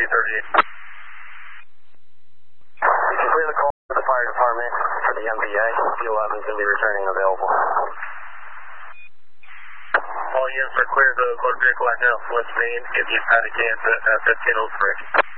238. You can clear the call to the fire department for the MVA. P11 is going to be returning available. All units are clear. The motor vehicle at now. West Main, give you paddock gas at 1503.